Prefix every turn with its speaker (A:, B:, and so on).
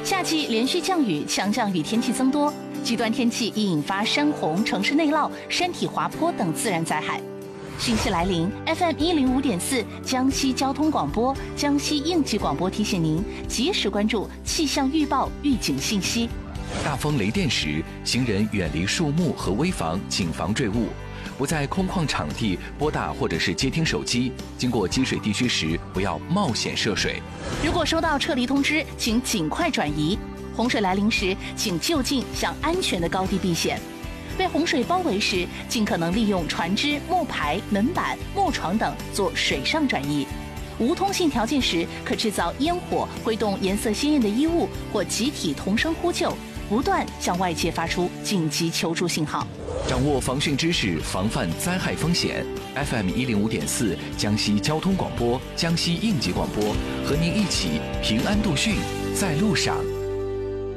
A: 夏季连续降雨，强降雨天气增多，极端天气易引发山洪、城市内涝、山体滑坡等自然灾害。汛期来临 ，FM105.4江西交通广播、江西应急广播提醒您及时关注气象预报预警信息。
B: 大风雷电时，行人远离树木和危房，谨防坠物。不在空旷场地拨打或者是接听手机。经过积水地区时，不要冒险涉水。
A: 如果收到撤离通知，请尽快转移。洪水来临时，请就近向安全的高地避险。被洪水包围时，尽可能利用船只、木牌、门板、木床等做水上转移。无通信条件时，可制造烟火，挥动颜色鲜艳的衣物，或集体同声呼救，不断向外界发出紧急求助信号。
B: 掌握防汛知识，防范灾害风险。FM105.4江西交通广播、江西应急广播，和您一起平安度汛，在路上。